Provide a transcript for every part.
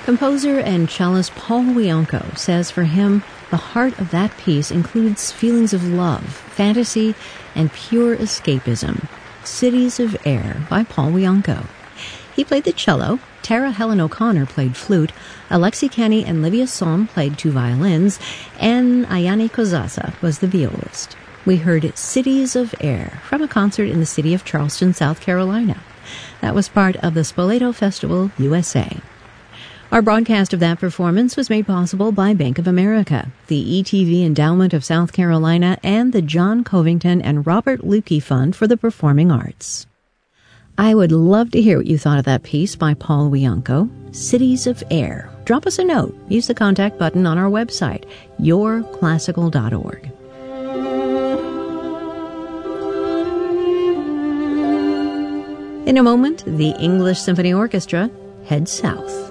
Composer and cellist Paul Wianco says for him, the heart of that piece includes feelings of love, fantasy, and pure escapism. Cities of Air by Paul Wianco. He played the cello, Tara Helen O'Connor played flute, Alexi Kenny and Livia Som played 2 violins, and Ayani Kozasa was the violist. We heard Cities of Air from a concert in the city of Charleston, South Carolina. That was part of the Spoleto Festival, USA. Our broadcast of that performance was made possible by Bank of America, the ETV Endowment of South Carolina, and the John Covington and Robert Lukey Fund for the Performing Arts. I would love to hear what you thought of that piece by Paul Wianco, Cities of Air. Drop us a note. Use the contact button on our website, yourclassical.org. In a moment, the English Symphony Orchestra heads south.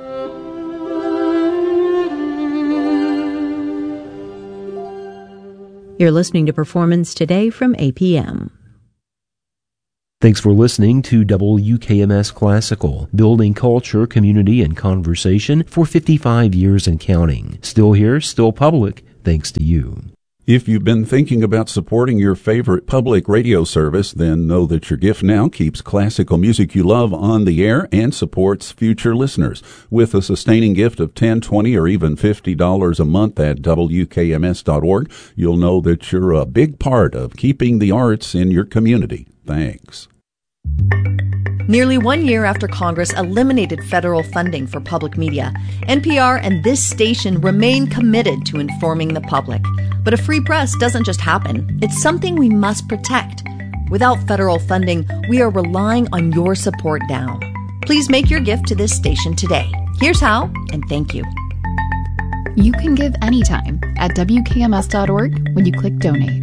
You're listening to Performance Today from APM. Thanks for listening to WKMS Classical, building culture, community, and conversation for 55 years and counting. Still here, still public, thanks to you. If you've been thinking about supporting your favorite public radio service, then know that your gift now keeps classical music you love on the air and supports future listeners. With a sustaining gift of $10, $20, or even $50 a month at WKMS.org, you'll know that you're a big part of keeping the arts in your community. Thanks. Nearly 1 year after Congress eliminated federal funding for public media, NPR and this station remain committed to informing the public. But a free press doesn't just happen. It's something we must protect. Without federal funding, we are relying on your support now. Please make your gift to this station today. Here's how, and thank you. You can give anytime at WKMS.org when you click Donate.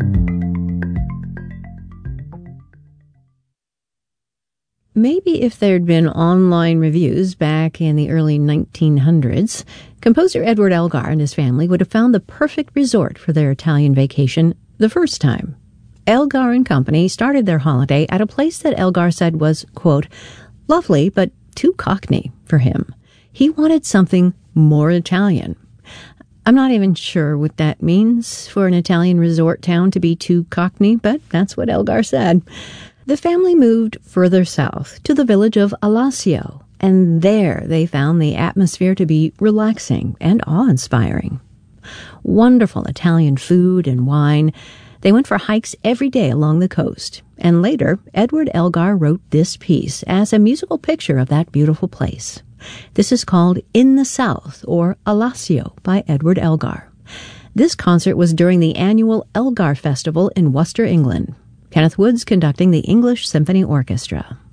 Maybe if there'd been online reviews back in the early 1900s, composer Edward Elgar and his family would have found the perfect resort for their Italian vacation the first time. Elgar and Company started their holiday at a place that Elgar said was, quote, lovely but too Cockney for him. He wanted something more Italian. I'm not even sure what that means for an Italian resort town to be too Cockney, but that's what Elgar said. The family moved further south to the village of Alassio, and there they found the atmosphere to be relaxing and awe-inspiring. Wonderful Italian food and wine. They went for hikes every day along the coast, and later Edward Elgar wrote this piece as a musical picture of that beautiful place. This is called In the South, or Alassio, by Edward Elgar. This concert was during the annual Elgar Festival in Worcester, England. Kenneth Woods conducting the English Symphony Orchestra.